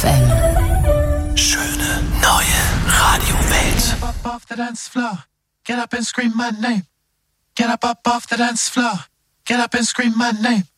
FM. Schöne neue Radiowelt. Get up off the dance floor. Get up and scream my name. Get up off the dance floor. Get up and scream my name.